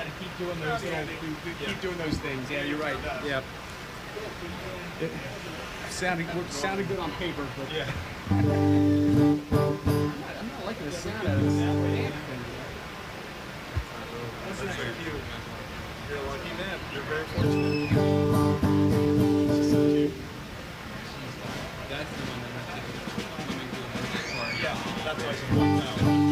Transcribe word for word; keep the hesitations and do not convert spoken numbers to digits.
to keep doing those little, keep yeah. doing those things. Yeah, you're right. Yeah. It sounded sounded good on paper, but yeah. I'm not, I'm not liking the sound out of this damn thing. That's nice of you. You're a lucky man. You're very fortunate. She's so cute. That's the one that went to the swimming pool. Yeah, that's why she's locked out.